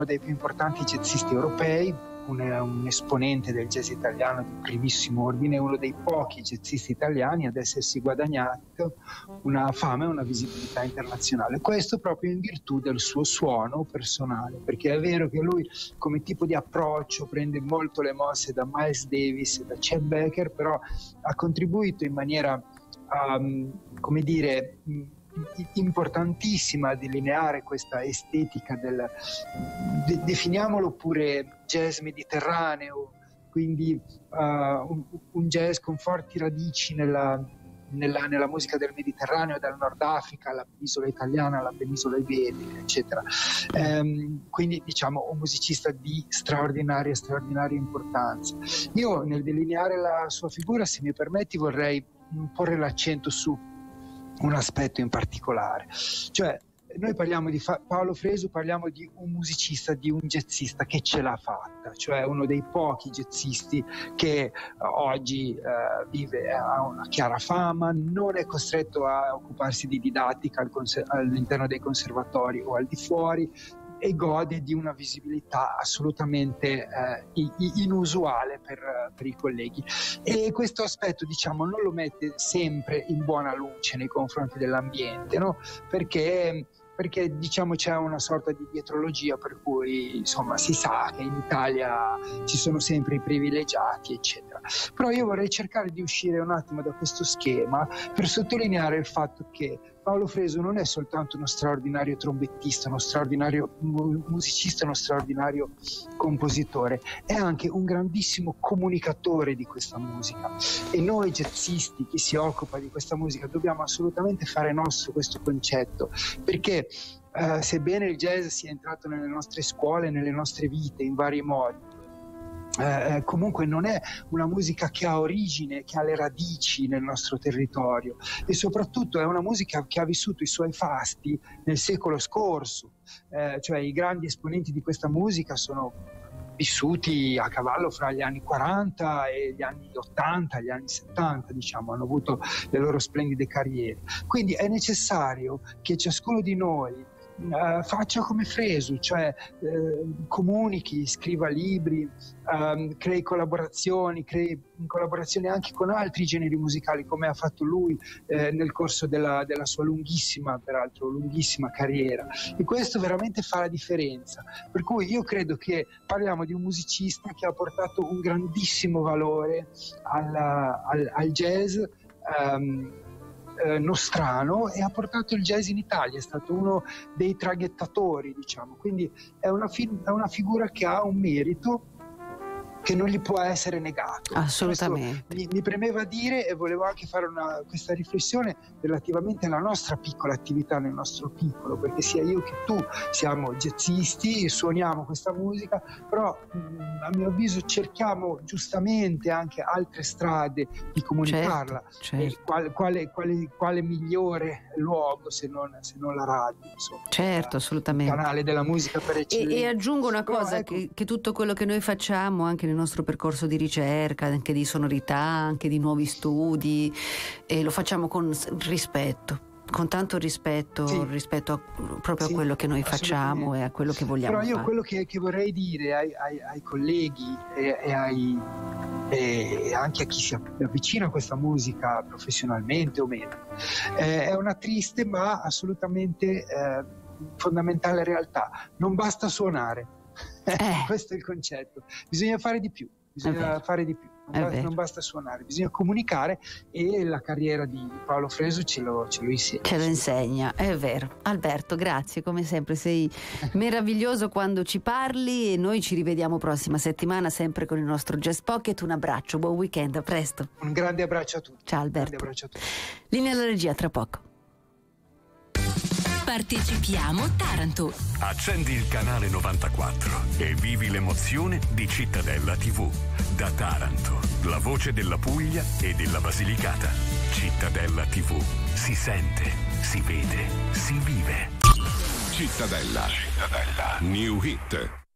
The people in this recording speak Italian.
dei più importanti jazzisti europei, un esponente del jazz italiano di primissimo ordine, uno dei pochi jazzisti italiani ad essersi guadagnato una fama e una visibilità internazionale. Questo proprio in virtù del suo suono personale, perché è vero che lui come tipo di approccio prende molto le mosse da Miles Davis e da Chet Baker, però ha contribuito in maniera, come dire, importantissima a delineare questa estetica definiamolo pure jazz mediterraneo, quindi un jazz con forti radici nella musica del Mediterraneo, dal Nord Africa alla penisola italiana, alla penisola iberica, eccetera. Quindi diciamo un musicista di straordinaria importanza. Io nel delineare la sua figura, se mi permetti, vorrei porre l'accento su un aspetto in particolare, cioè noi parliamo di Paolo Fresu, parliamo di un musicista, di un jazzista che ce l'ha fatta, cioè uno dei pochi jazzisti che oggi vive, ha una chiara fama, non è costretto a occuparsi di didattica all'interno dei conservatori o al di fuori, e gode di una visibilità assolutamente inusuale per i colleghi. E questo aspetto, diciamo, non lo mette sempre in buona luce nei confronti dell'ambiente, no? Perché diciamo c'è una sorta di dietrologia per cui insomma si sa che in Italia ci sono sempre i privilegiati, eccetera. Però io vorrei cercare di uscire un attimo da questo schema per sottolineare il fatto che Paolo Fresu non è soltanto uno straordinario trombettista, uno straordinario musicista, uno straordinario compositore, è anche un grandissimo comunicatore di questa musica, e noi jazzisti, chi si occupa di questa musica, dobbiamo assolutamente fare nostro questo concetto, perché sebbene il jazz sia entrato nelle nostre scuole, nelle nostre vite in vari modi, comunque non è una musica che ha origine, che ha le radici nel nostro territorio, e soprattutto è una musica che ha vissuto i suoi fasti nel secolo scorso, cioè i grandi esponenti di questa musica sono vissuti a cavallo fra gli anni 40 e gli anni 80, gli anni 70, diciamo, hanno avuto le loro splendide carriere. Quindi è necessario che ciascuno di noi faccia come Fresu, cioè comunichi, scriva libri, crei collaborazioni anche con altri generi musicali, come ha fatto lui nel corso della sua lunghissima carriera, e questo veramente fa la differenza. Per cui io credo che parliamo di un musicista che ha portato un grandissimo valore al jazz nostrano, e ha portato il jazz in Italia, è stato uno dei traghettatori, diciamo. Quindi è una figura che ha un merito che non gli può essere negato. Assolutamente. Mi premeva dire, e volevo anche fare questa riflessione relativamente alla nostra piccola attività nel nostro piccolo, perché sia io che tu siamo jazzisti, suoniamo questa musica, però a mio avviso cerchiamo giustamente anche altre strade di comunicarla. Certo. Quale migliore luogo se non la radio, insomma, certo, assolutamente, il canale della musica per eccellenza. E aggiungo una però, cosa, ecco, che tutto quello che noi facciamo anche nel nostro percorso di ricerca, anche di sonorità, anche di nuovi studi, e lo facciamo con rispetto, con tanto rispetto, sì, rispetto proprio a quello che noi facciamo e a quello che vogliamo fare. Però io fare. quello che vorrei dire ai colleghi e anche a chi si avvicina a questa musica professionalmente o meno, è una triste ma assolutamente fondamentale realtà: non basta suonare. Questo è il concetto, bisogna fare di più, non basta suonare, bisogna comunicare, e la carriera di Paolo Fresu ce lo insegna. Ce lo insegna, è vero. Alberto, grazie, come sempre sei meraviglioso quando ci parli, e noi ci rivediamo prossima settimana sempre con il nostro Jazz Pocket. Un abbraccio, buon weekend, a presto. Un grande abbraccio a tutti. Ciao Alberto. Un grande abbraccio a tutti. Linea alla regia, tra poco. Partecipiamo Taranto. Accendi il canale 94 e vivi l'emozione di Cittadella TV. Da Taranto, la voce della Puglia e della Basilicata. Cittadella TV. Si sente, si vede, si vive. Cittadella. New Hit.